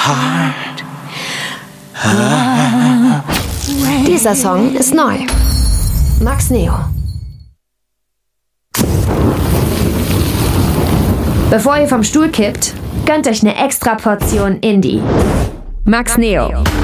Dieser Song ist neu. Max Neo. Bevor ihr vom Stuhl kippt, gönnt euch eine extra Portion Indie. Max Neo.